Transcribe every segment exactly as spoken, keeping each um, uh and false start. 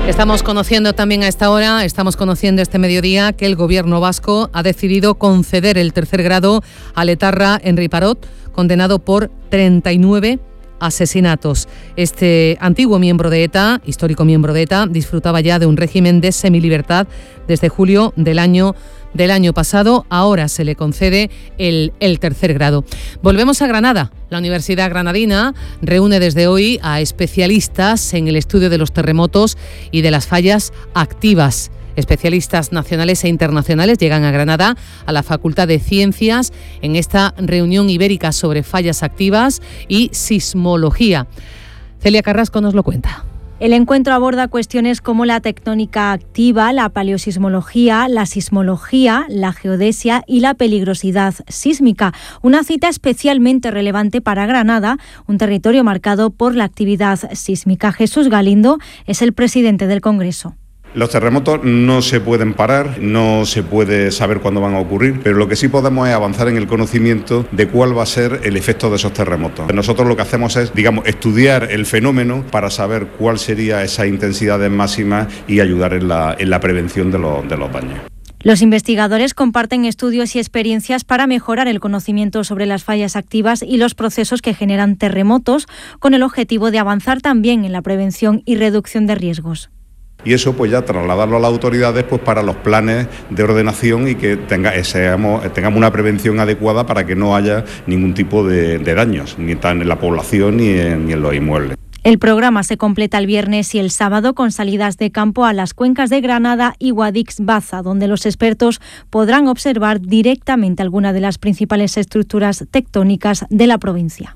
Estamos conociendo también a esta hora, estamos conociendo este mediodía que el gobierno vasco ha decidido conceder el tercer grado a Letarra Henri Parot, condenado por treinta y nueve asesinatos. Este antiguo miembro de ETA, histórico miembro de ETA, disfrutaba ya de un régimen de semilibertad desde julio del año del año pasado. Ahora se le concede el, el tercer grado. Volvemos a Granada. La Universidad Granadina reúne desde hoy a especialistas en el estudio de los terremotos y de las fallas activas. Especialistas nacionales e internacionales llegan a Granada, a la Facultad de Ciencias, en esta reunión ibérica sobre fallas activas y sismología. Celia Carrasco nos lo cuenta. El encuentro aborda cuestiones como la tectónica activa, la paleosismología, la sismología, la geodesia y la peligrosidad sísmica. Una cita especialmente relevante para Granada, un territorio marcado por la actividad sísmica. Jesús Galindo es el presidente del Congreso. Los terremotos no se pueden parar, no se puede saber cuándo van a ocurrir, pero lo que sí podemos es avanzar en el conocimiento de cuál va a ser el efecto de esos terremotos. Nosotros lo que hacemos es, digamos, estudiar el fenómeno para saber cuál sería esa intensidad máxima y ayudar en la, en la prevención de los, de los daños. Los investigadores comparten estudios y experiencias para mejorar el conocimiento sobre las fallas activas y los procesos que generan terremotos, con el objetivo de avanzar también en la prevención y reducción de riesgos. Y eso pues ya trasladarlo a las autoridades pues para los planes de ordenación y que tenga, seamos, tengamos una prevención adecuada para que no haya ningún tipo de, de daños, ni en la población ni en, ni en los inmuebles. El programa se completa el viernes y el sábado con salidas de campo a las cuencas de Granada y Guadix-Baza, donde los expertos podrán observar directamente algunas de las principales estructuras tectónicas de la provincia.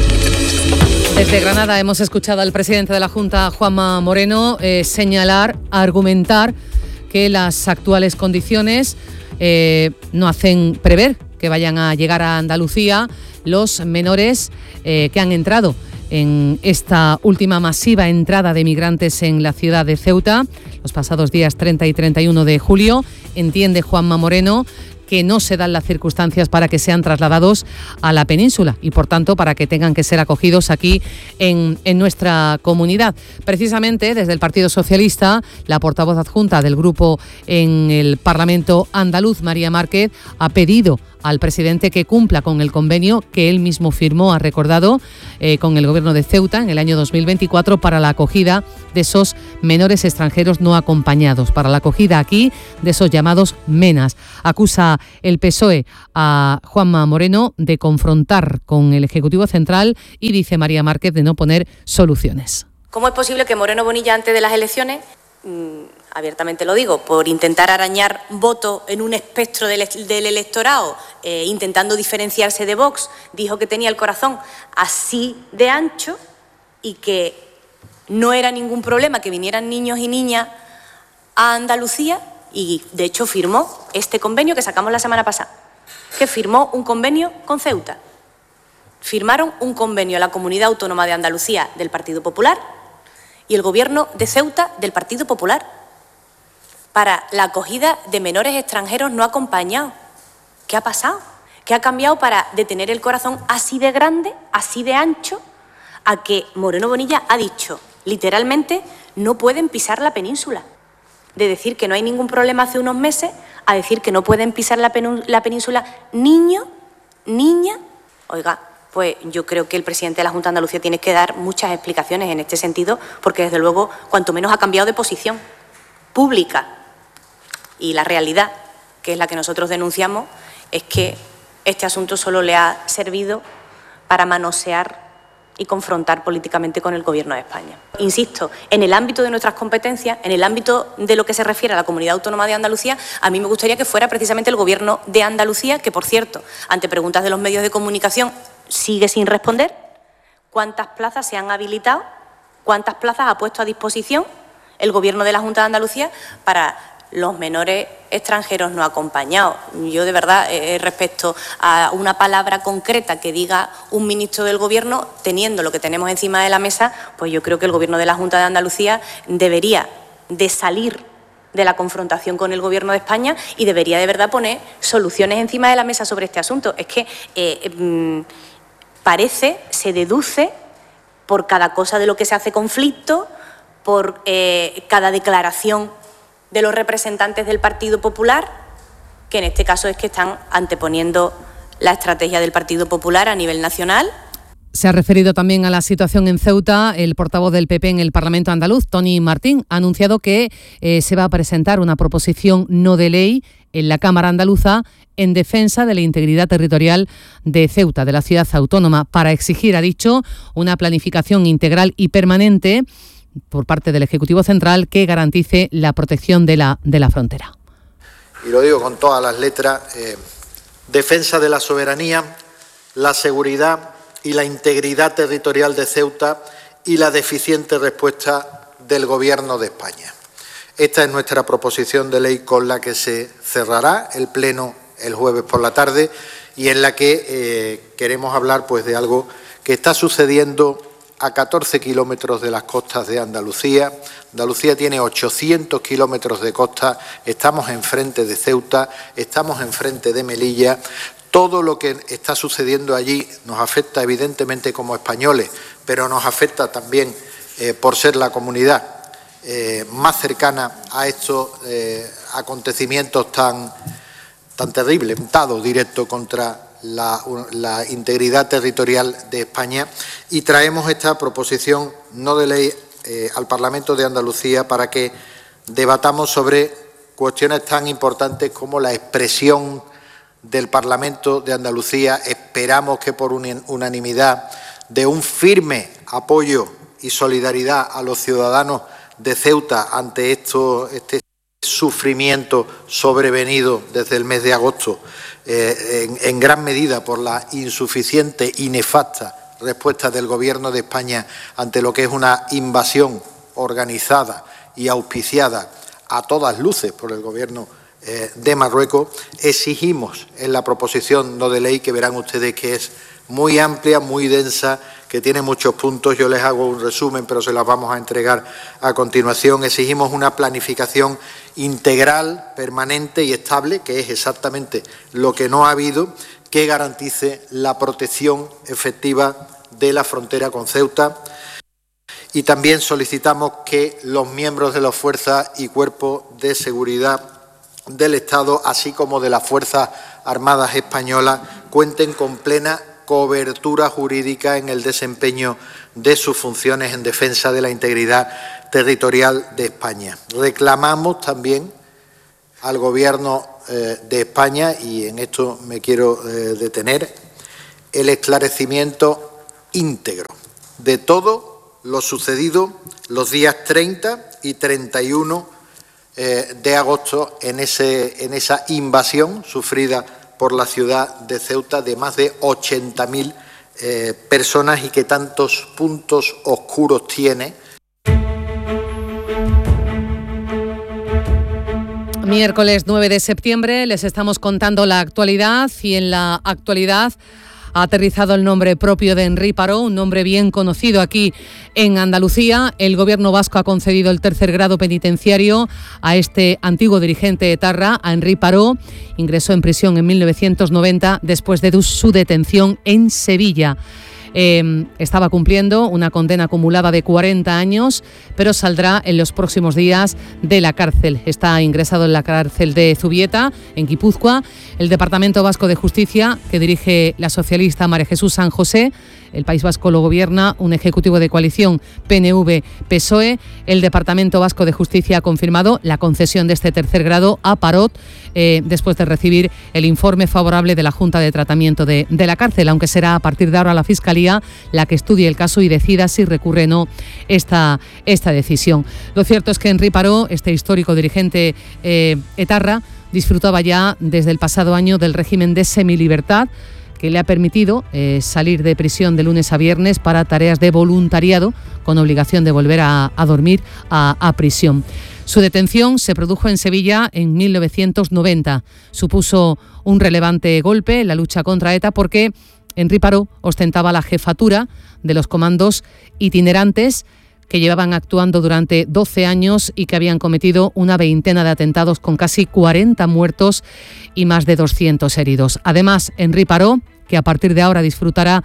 Desde Granada hemos escuchado al presidente de la Junta, Juanma Moreno, eh, señalar, argumentar que las actuales condiciones eh, no hacen prever que vayan a llegar a Andalucía los menores eh, que han entrado en esta última masiva entrada de migrantes en la ciudad de Ceuta los pasados días treinta y treinta y uno de julio. Entiende Juanma Moreno que no se dan las circunstancias para que sean trasladados a la península y, por tanto, para que tengan que ser acogidos aquí en, en nuestra comunidad. Precisamente, desde el Partido Socialista, la portavoz adjunta del grupo en el Parlamento andaluz, María Márquez, ha pedido al presidente que cumpla con el convenio que él mismo firmó, ha recordado, eh, con el Gobierno de Ceuta en el año dos mil veinticuatro para la acogida de esos menores extranjeros no acompañados, para la acogida aquí de esos llamados MENAS. Acusa el P S O E a Juanma Moreno de confrontar con el Ejecutivo Central y dice María Márquez de no poner soluciones. ¿Cómo es posible que Moreno Bonilla, antes de las elecciones, mmm, abiertamente lo digo, por intentar arañar votos en un espectro del, del electorado, eh, intentando diferenciarse de Vox, dijo que tenía el corazón así de ancho y que no era ningún problema que vinieran niños y niñas a Andalucía? Y, de hecho, firmó este convenio que sacamos la semana pasada, que firmó un convenio con Ceuta. Firmaron un convenio la Comunidad Autónoma de Andalucía del Partido Popular y el Gobierno de Ceuta del Partido Popular para la acogida de menores extranjeros no acompañados. ¿Qué ha pasado? ¿Qué ha cambiado para de tener el corazón así de grande, así de ancho, a que Moreno Bonilla ha dicho, literalmente, no pueden pisar la península? De decir que no hay ningún problema hace unos meses a decir que no pueden pisar la, penú- la península niños, niñas. Oiga, pues yo creo que el presidente de la Junta de Andalucía tiene que dar muchas explicaciones en este sentido, porque desde luego, cuanto menos ha cambiado de posición pública. Y la realidad, que es la que nosotros denunciamos, es que este asunto solo le ha servido para manosear y confrontar políticamente con el Gobierno de España. Insisto, en el ámbito de nuestras competencias, en el ámbito de lo que se refiere a la Comunidad Autónoma de Andalucía, a mí me gustaría que fuera precisamente el Gobierno de Andalucía, que, por cierto, ante preguntas de los medios de comunicación, sigue sin responder cuántas plazas se han habilitado, cuántas plazas ha puesto a disposición el Gobierno de la Junta de Andalucía para los menores extranjeros no acompañados. Yo, de verdad, eh, respecto a una palabra concreta que diga un ministro del Gobierno, teniendo lo que tenemos encima de la mesa, pues yo creo que el Gobierno de la Junta de Andalucía debería de salir de la confrontación con el Gobierno de España y debería de verdad poner soluciones encima de la mesa sobre este asunto. Es que eh, eh, parece, se deduce por cada cosa de lo que se hace conflicto, por eh, cada declaración de los representantes del Partido Popular, que en este caso es que están anteponiendo la estrategia del Partido Popular a nivel nacional. Se ha referido también a la situación en Ceuta. El portavoz del P P en el Parlamento andaluz, Tony Martín, ha anunciado que eh, se va a presentar una proposición no de ley en la Cámara andaluza en defensa de la integridad territorial de Ceuta, de la ciudad autónoma, para exigir, ha dicho, una planificación integral y permanente por parte del Ejecutivo Central que garantice la protección de la, de la frontera. Y lo digo con todas las letras, eh, defensa de la soberanía, la seguridad y la integridad territorial de Ceuta y la deficiente respuesta del Gobierno de España. Esta es nuestra proposición de ley con la que se cerrará el Pleno el jueves por la tarde y en la que eh, queremos hablar pues, de algo que está sucediendo a catorce kilómetros de las costas de Andalucía. Andalucía tiene ochocientos kilómetros de costa, estamos enfrente de Ceuta, estamos enfrente de Melilla. Todo lo que está sucediendo allí nos afecta evidentemente como españoles, pero nos afecta también eh, por ser la comunidad eh, más cercana a estos eh, acontecimientos tan, tan terribles, atentado directo contra la, la integridad territorial de España. Y traemos esta proposición no de ley eh, al Parlamento de Andalucía para que debatamos sobre cuestiones tan importantes como la expresión del Parlamento de Andalucía. Esperamos que por unanimidad de un firme apoyo y solidaridad a los ciudadanos de Ceuta ante esto, este sufrimiento sobrevenido desde el mes de agosto, eh, en, en gran medida por la insuficiente y nefasta respuesta del Gobierno de España ante lo que es una invasión organizada y auspiciada a todas luces por el Gobierno de Marruecos. Exigimos en la proposición no de ley, que verán ustedes que es muy amplia, muy densa, que tiene muchos puntos, yo les hago un resumen, pero se las vamos a entregar a continuación. Exigimos una planificación integral, permanente y estable, que es exactamente lo que no ha habido, que garantice la protección efectiva de la frontera con Ceuta. Y también solicitamos que los miembros de las fuerzas y cuerpos de seguridad del Estado, así como de las Fuerzas Armadas Españolas, cuenten con plena cobertura jurídica en el desempeño de sus funciones en defensa de la integridad territorial de España. Reclamamos también al Gobierno eh, de España, y en esto me quiero eh, detener, el esclarecimiento íntegro de todo lo sucedido los días treinta y treinta y uno de agosto en, ese, en esa invasión sufrida por la ciudad de Ceuta de más de ochenta mil eh, personas y que tantos puntos oscuros tiene. Miércoles nueve de septiembre les estamos contando la actualidad y en la actualidad ha aterrizado el nombre propio de Henri Parot, un nombre bien conocido aquí en Andalucía. El Gobierno vasco ha concedido el tercer grado penitenciario a este antiguo dirigente etarra, a Henri Parot. Ingresó en prisión en mil novecientos noventa después de su detención en Sevilla. Eh, estaba cumpliendo una condena acumulada de cuarenta años, pero saldrá en los próximos días de la cárcel. Está ingresado en la cárcel de Zubieta, en Guipúzcoa. El Departamento Vasco de Justicia, que dirige la socialista María Jesús San José, el País Vasco lo gobierna un ejecutivo de coalición P N V P S O E. El Departamento Vasco de Justicia ha confirmado la concesión de este tercer grado a Parot eh, después de recibir el informe favorable de la Junta de Tratamiento de, de la cárcel, aunque será a partir de ahora la Fiscalía la que estudie el caso y decida si recurre o no esta, esta decisión. Lo cierto es que Henri Parot, este histórico dirigente eh, etarra, disfrutaba ya desde el pasado año del régimen de semilibertad, que le ha permitido eh, salir de prisión de lunes a viernes para tareas de voluntariado, con obligación de volver a, a dormir a, a prisión. Su detención se produjo en Sevilla en mil novecientos noventa. Supuso un relevante golpe en la lucha contra ETA porque Henri Parot ostentaba la jefatura de los comandos itinerantes que llevaban actuando durante doce años y que habían cometido una veintena de atentados con casi cuarenta muertos y más de doscientos heridos. Además, Henri Parot, que a partir de ahora disfrutará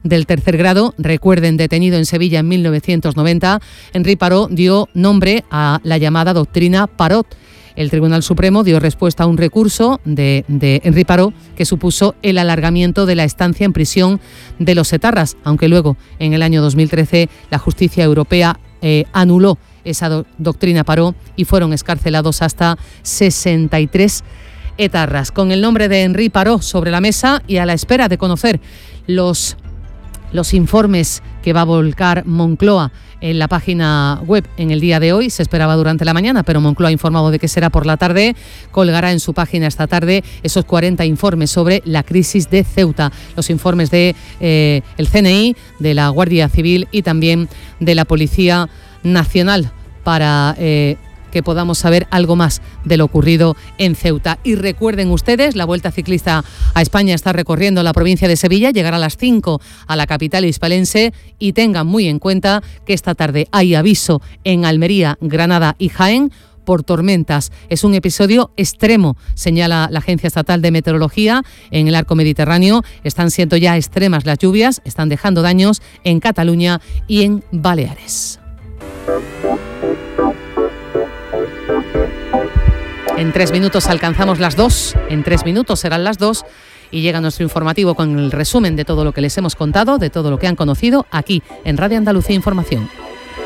del tercer grado, recuerden, detenido en Sevilla en mil novecientos noventa, Henri Parot dio nombre a la llamada doctrina Parot. El Tribunal Supremo dio respuesta a un recurso de, de Henri Parot que supuso el alargamiento de la estancia en prisión de los etarras, aunque luego, en el año dos mil trece, la justicia europea eh, anuló esa do- doctrina Parot y fueron excarcelados hasta sesenta y tres etarras. Con el nombre de Henri Parot sobre la mesa y a la espera de conocer los, los informes que va a volcar Moncloa en la página web en el día de hoy. Se esperaba durante la mañana, pero Moncloa ha informado de que será por la tarde. Colgará en su página esta tarde esos cuarenta informes sobre la crisis de Ceuta. Los informes de eh, el C N I, de la Guardia Civil y también de la Policía Nacional para eh, que podamos saber algo más de lo ocurrido en Ceuta. Y recuerden ustedes, la Vuelta Ciclista a España está recorriendo la provincia de Sevilla, llegará a las cinco a la capital hispalense y tengan muy en cuenta que esta tarde hay aviso en Almería, Granada y Jaén por tormentas. Es un episodio extremo, señala la Agencia Estatal de Meteorología. En el arco mediterráneo están siendo ya extremas las lluvias, están dejando daños en Cataluña y en Baleares. En tres minutos alcanzamos las dos, en tres minutos serán las dos y llega nuestro informativo con el resumen de todo lo que les hemos contado, de todo lo que han conocido aquí en Radio Andalucía Información.